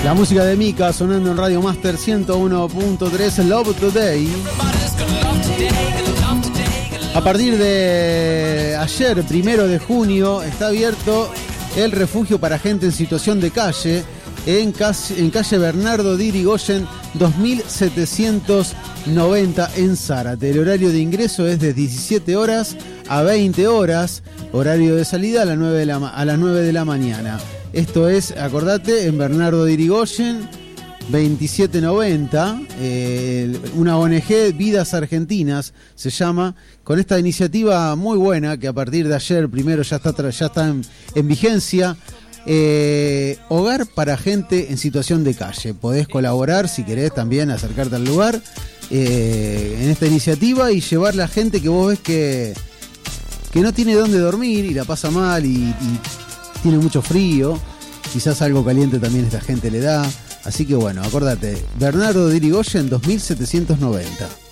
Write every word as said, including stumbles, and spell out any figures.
La música de Mika sonando en Radio Master ciento uno punto tres, Love Today. A partir de ayer, primero de junio, está abierto el refugio para gente en situación de calle en calle, en calle Bernardo de Irigoyen dos mil setecientos noventa en Zárate. El horario de ingreso es de diecisiete horas a veinte horas, horario de salida a las nueve de la, a las nueve de la mañana. Esto es, acordate, en Bernardo de Irigoyen veintisiete noventa, eh, una O N G, Vidas Argentinas se llama, con esta iniciativa muy buena que a partir de ayer primero ya está, ya está en, en vigencia. Eh, hogar para gente en situación de calle. Podés colaborar si querés también, acercarte al lugar eh, en esta iniciativa y llevar la gente que vos ves que, que no tiene dónde dormir y la pasa mal y, y tiene mucho frío, quizás algo caliente también esta gente le da. Así que bueno, acordate, Bernardo de Irigoyen dos mil setecientos noventa.